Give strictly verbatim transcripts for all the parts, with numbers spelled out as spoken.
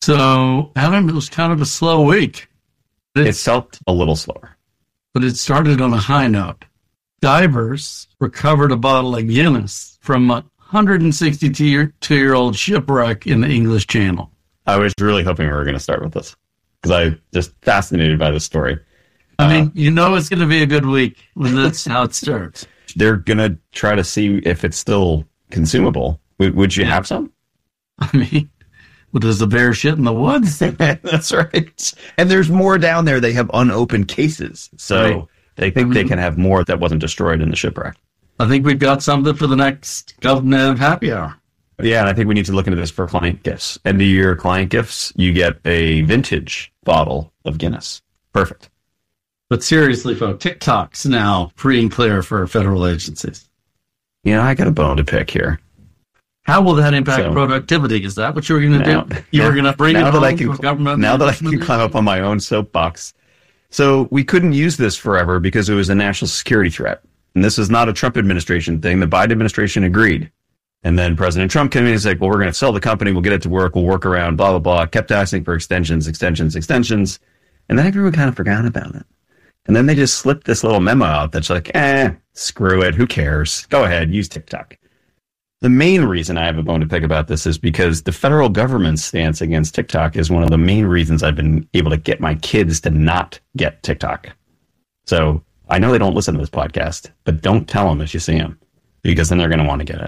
So, Adam, it was kind of a slow week. It, it felt a little slower. But it started on a high note. Divers recovered a bottle of Guinness from a one hundred sixty-two-year-old shipwreck in the English Channel. I was really hoping we were going to start with this because I'm just fascinated by this story. I mean, uh, you know it's going to be a good week when that's how it starts. They're going to try to see if it's still consumable. Would, would you have some? I mean, well, does the bear shit in the woods? That's right. And there's more down there. They have unopened cases. So right. They think they can have more that wasn't destroyed in the shipwreck. I think we've got something for the next GovNav happy hour. Yeah, and I think we need to look into this for client gifts. End of year client gifts, you get a vintage bottle of Guinness. Perfect. But seriously, folks, TikTok's now free and clear for federal agencies. You know, I got a bone to pick here. How will that impact so, productivity? Is that what you were going to do? You now, were going to bring now it that home I can, for government? Now that I can climb up on my own soapbox. So we couldn't use this forever because it was a national security threat. And this is not a Trump administration thing. The Biden administration agreed. And then President Trump came in and said, well, we're going to sell the company. We'll get it to work. We'll work around, blah, blah, blah. Kept asking for extensions, extensions, extensions. And then everyone kind of forgot about it. And then they just slipped this little memo out that's like, eh, screw it. Who cares? Go ahead. Use TikTok. The main reason I have a bone to pick about this is because the federal government's stance against TikTok is one of the main reasons I've been able to get my kids to not get TikTok. So I know they don't listen to this podcast, but don't tell them if you see them, because then they're going to want to get it.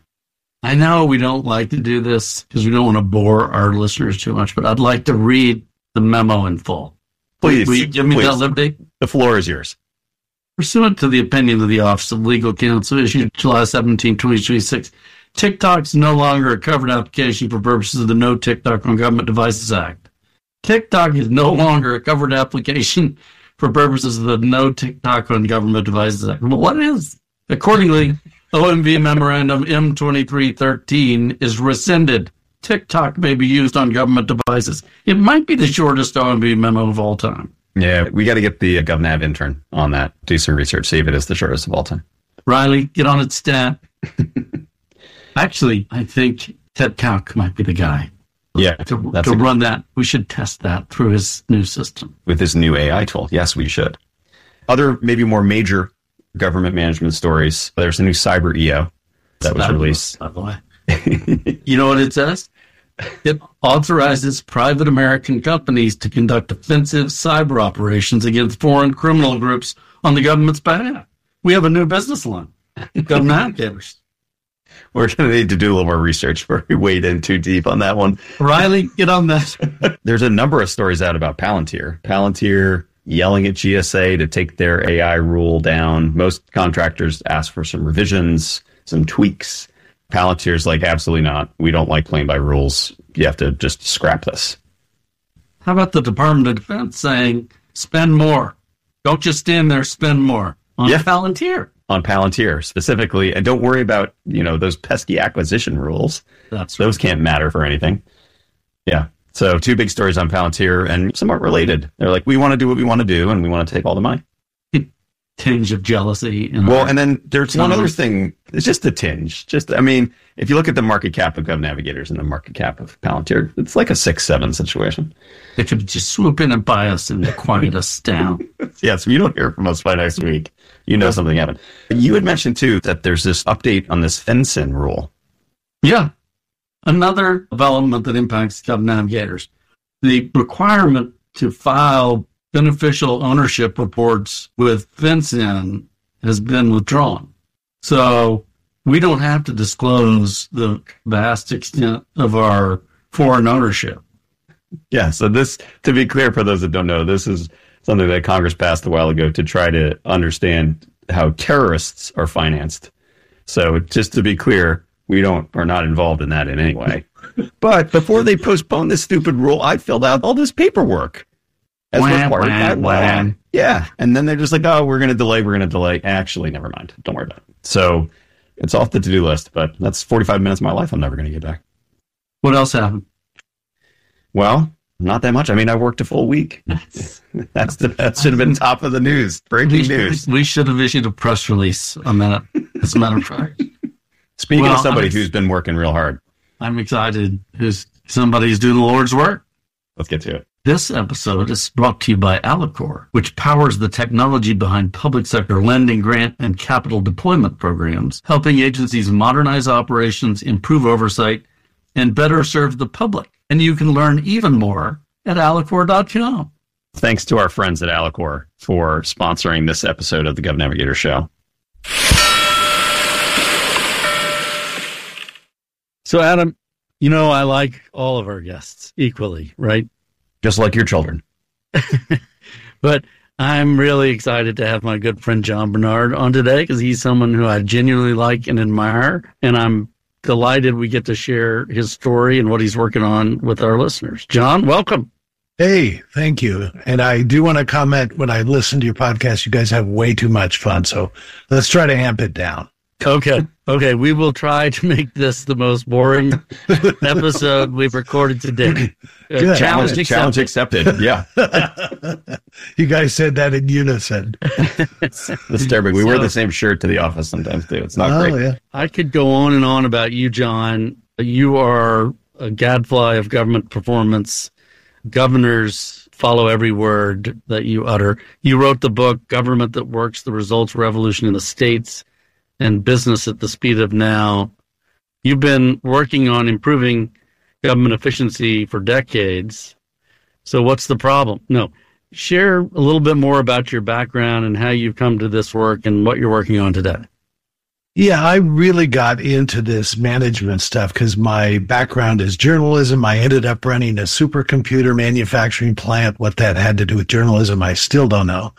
I know we don't like to do this because we don't want to bore our listeners too much, but I'd like to read the memo in full. Please, Will you give me please. that liberty? The floor is yours. Pursuant to the opinion of the Office of Legal Counsel issued July seventeenth, twenty twenty-six, TikTok's no longer a covered application for purposes of the No TikTok on Government Devices Act. TikTok is no longer a covered application for purposes of the No TikTok on Government Devices Act. Well, what is? Accordingly, O M B Memorandum M twenty-three thirteen is rescinded. TikTok may be used on government devices. It might be the shortest O M B memo of all time. Yeah, we got to get the uh, GovNav intern on that. Do some research, see if it is the shortest of all time. Riley, get on its stat. Actually, I think Ted Koch might be the guy. Yeah, to, to a, run that. We should test that through his new system. With his new A I tool. Yes, we should. Other, maybe more major government management stories. There's a new Cyber E O that was released. By the way. You know what it says? It authorizes private American companies to conduct offensive cyber operations against foreign criminal groups on the government's behalf. We have a new business line. Government givers. We're going to need to do a little more research before we wade in too deep on that one. Riley, get on that. There's a number of stories out about Palantir. Palantir yelling at G S A to take their A I rule down. Most contractors ask for some revisions, some tweaks. Palantir's like, absolutely not. We don't like playing by rules. You have to just scrap this. How about the Department of Defense saying, spend more? Don't just stand there, spend more on yeah. Palantir. On Palantir specifically. And don't worry about, you know, those pesky acquisition rules. That's Those right. can't matter for anything. Yeah. So two big stories on Palantir and somewhat related. They're like, we want to do what we want to do and we want to take all the money. Tinge of jealousy. In well, our, and then there's one other thing. It's just a tinge. Just, I mean, if you look at the market cap of GovNavigators and the market cap of Palantir, it's like a six seven situation. They could just swoop in and buy us and quiet us down. Yeah, so you don't hear from us by next week. You know something happened. You had mentioned, too, that there's this update on this FinCEN rule. Yeah. Another development that impacts GovNavigators. The requirement to file beneficial ownership reports with FinCEN has been withdrawn. So we don't have to disclose the vast extent of our foreign ownership. Yeah, so this, to be clear for those that don't know, this is something that Congress passed a while ago to try to understand how terrorists are financed. So just to be clear, we don't are not involved in that in any way. But before they postponed this stupid rule, I filled out all this paperwork. As wah, required by wah, law. Yeah. And then they're just like, oh, we're going to delay, we're going to delay. Actually, never mind. Don't worry about it. So it's off the to-do list, but that's forty-five minutes of my life I'm never going to get back. What else happened? Well, not that much. I mean, I worked a full week. That's the, that should have been top of the news. Breaking we, news. We should have issued a press release on that, as a matter of fact. Speaking well, of somebody I mean, who's been working real hard. I'm excited. Who's somebody's doing the Lord's work. Let's get to it. This episode is brought to you by Alicor, which powers the technology behind public sector lending, grant, and capital deployment programs, helping agencies modernize operations, improve oversight, and better serve the public. And you can learn even more at alicor dot com. Thanks to our friends at Alicor for sponsoring this episode of the Gov Navigator Show. So, Adam, you know I like all of our guests equally, right? Just like your children. But I'm really excited to have my good friend John Bernard on today because he's someone who I genuinely like and admire. And I'm delighted we get to share his story and what he's working on with our listeners. John, welcome. Hey, thank you. And I do want to comment, when I listen to your podcast, you guys have way too much fun. So let's try to amp it down. Okay. Okay. We will try to make this the most boring episode we've recorded today. Uh, challenge accepted. Challenge accepted. Yeah. You guys said that in unison. That's terrible. We so, wear the same shirt to the office sometimes, too. It's not oh, great. Yeah. I could go on and on about you, John. You are a gadfly of government performance. Governors follow every word that you utter. You wrote the book, Government That Works, The Results Revolution in the States, and Business at the Speed of Now. You've been working on improving government efficiency for decades. So what's the problem? No. Share a little bit more about your background and how you've come to this work and what you're working on today. Yeah, I really got into this management stuff because my background is journalism. I ended up running a supercomputer manufacturing plant. What that had to do with journalism, I still don't know.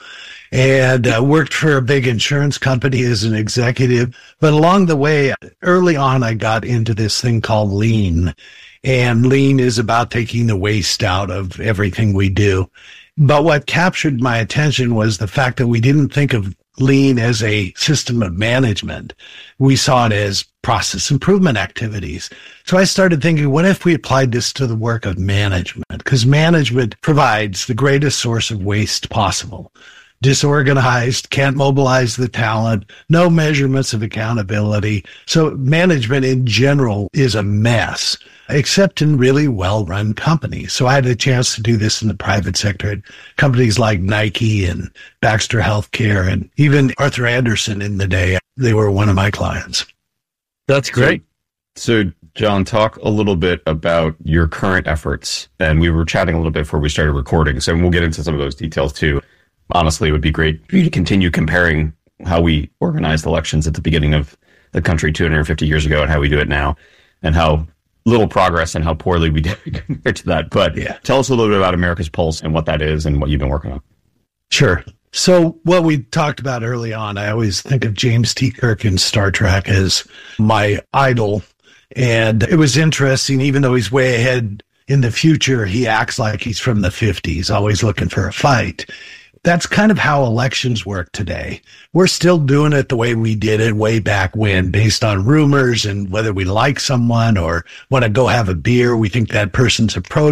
And uh, worked for a big insurance company as an executive. But along the way, early on, I got into this thing called lean. And lean is about taking the waste out of everything we do. But what captured my attention was the fact that we didn't think of lean as a system of management. We saw it as process improvement activities. So I started thinking, what if we applied this to the work of management? Because management provides the greatest source of waste possible. Disorganized, can't mobilize the talent, no measurements of accountability. So management in general is a mess, except in really well-run companies. So I had a chance to do this in the private sector at companies like Nike and Baxter Healthcare and even Arthur Andersen in the day. They were one of my clients. That's great. So, so John, talk a little bit about your current efforts. And we were chatting a little bit before we started recording, so we'll get into some of those details too. Honestly, it would be great for you to continue comparing how we organized elections at the beginning of the country two hundred fifty years ago and how we do it now, and how little progress and how poorly we did compared to that. But yeah, tell us a little bit about America's Pulse and what that is and what you've been working on. Sure. So what we talked about early on, I always think of James T. Kirk in Star Trek as my idol. And it was interesting, even though he's way ahead in the future, he acts like he's from the fifties, always looking for a fight. That's kind of how elections work today. We're still doing it the way we did it way back when, based on rumors and whether we like someone or want to go have a beer. We think that person's a pro